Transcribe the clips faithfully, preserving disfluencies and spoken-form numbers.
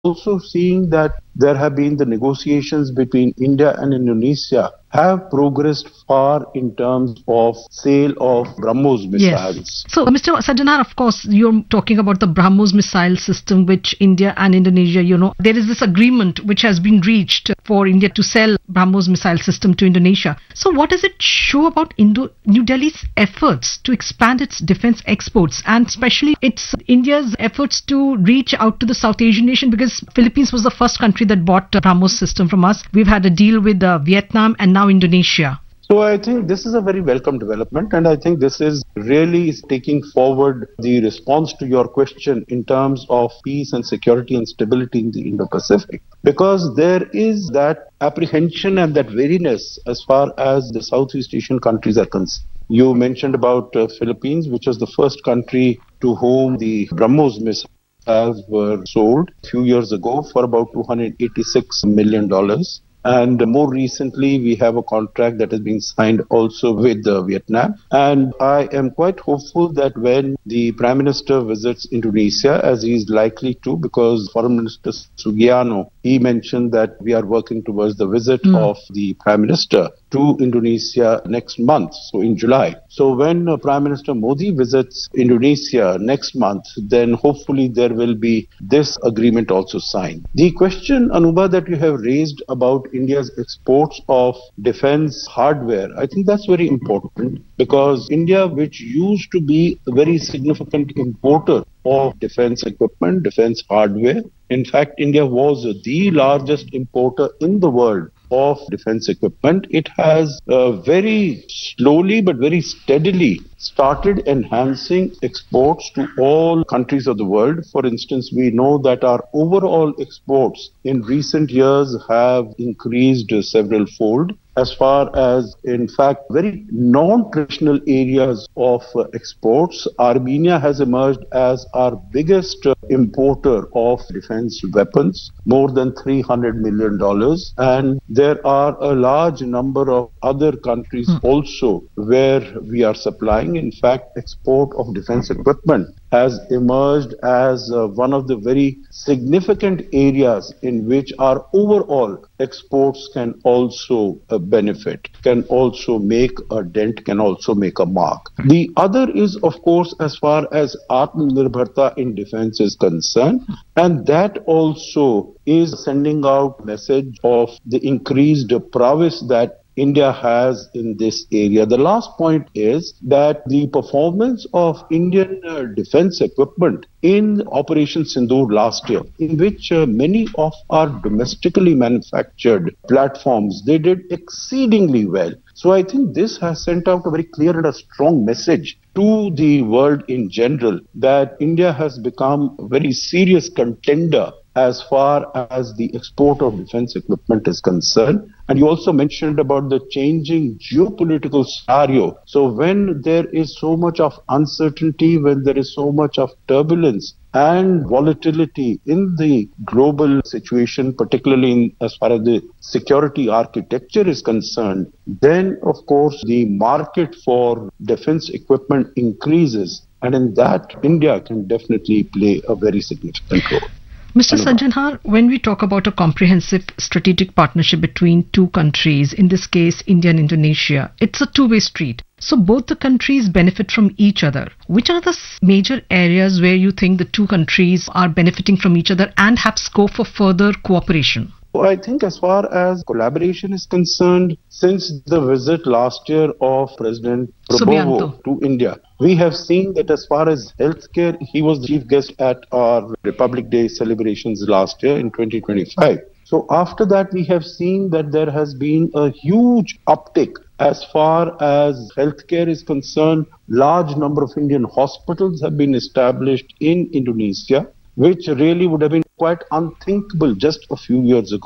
also seeing that there have been the negotiations between India and Indonesia have progressed far in terms of sale of BrahMos missiles. Yes. So, Mister Sajjanar, of course, you're talking about the BrahMos missile system, which India and Indonesia, you know, there is this agreement which has been reached for India to sell BrahMos missile system to Indonesia. So, what does it show about Indo- New Delhi's efforts to expand its defense exports, and especially its India's efforts to reach out to the South Asian nation? Because Philippines was the first country that bought uh, BrahMos system from us. We've had a deal with uh, Vietnam and now Indonesia. So I think this is a very welcome development, and I think this is really taking forward the response to your question in terms of peace and security and stability in the Indo-Pacific, because there is that apprehension and that wariness as far as the Southeast Asian countries are concerned. You mentioned about uh, Philippines, which was the first country to whom the BrahMos missiles were sold a few years ago for about two hundred eighty-six million dollars. And more recently, we have a contract that has been signed also with uh, Vietnam. And I am quite hopeful that when the Prime Minister visits Indonesia, as he is likely to, because Foreign Minister Sugiarno, he mentioned that we are working towards the visit mm. of the Prime Minister to Indonesia next month, so in July. So when uh, Prime Minister Modi visits Indonesia next month, then hopefully there will be this agreement also signed. The question, Anuba, that you have raised about India's exports of defense hardware, I think that's very important, because India, which used to be a very significant importer of defense equipment, defense hardware, in fact, India was the largest importer in the world of defense equipment. It has uh, very slowly but very steadily started enhancing exports to all countries of the world. For instance, we know that our overall exports in recent years have increased uh, several fold. As far as, in fact, very non-traditional areas of uh, exports, Armenia has emerged as our biggest uh, importer of defense weapons, more than three hundred million dollars. And there are a large number of other countries hmm. also where we are supplying. In fact, export of defense equipment has emerged as uh, one of the very significant areas in which our overall exports can also uh, benefit, can also make a dent, can also make a mark. The other is, of course, as far as Atmanirbharta in defense is concerned, and that also is sending out message of the increased prowess that India has in this area. The last point is that the performance of Indian uh, defense equipment in Operation Sindoor last year, in which uh, many of our domestically manufactured platforms, they did exceedingly well. So I think this has sent out a very clear and a strong message to the world in general that India has become a very serious contender as far as the export of defense equipment is concerned. And you also mentioned about the changing geopolitical scenario. So when there is so much of uncertainty, when there is so much of turbulence and volatility in the global situation, particularly in, as far as the security architecture is concerned, then of course the market for defense equipment increases. And in that, India can definitely play a very significant role. Mister Sajjanar, when we talk about a comprehensive strategic partnership between two countries, in this case India and Indonesia, it's a two-way street. So both the countries benefit from each other. Which are the major areas where you think the two countries are benefiting from each other and have scope for further cooperation? Well, I think as far as collaboration is concerned, since the visit last year of President Prabowo to India, we have seen that as far as healthcare, he was the chief guest at our Republic Day celebrations last year in twenty twenty-five. So after that, we have seen that there has been a huge uptick as far as healthcare is concerned. Large number of Indian hospitals have been established in Indonesia, which really would have been quite unthinkable just a few years ago.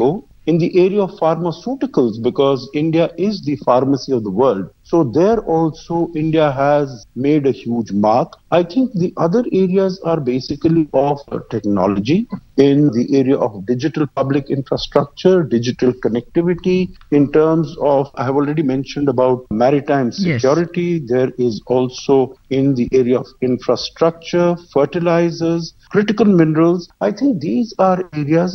in the area of pharmaceuticals, because India is the pharmacy of the world. So there also India has made a huge mark. I think the other areas are basically of technology, in the area of digital public infrastructure, digital connectivity, in terms of, I have already mentioned about maritime security. Yes. There is also in the area of infrastructure, fertilizers, critical minerals. I think these are areas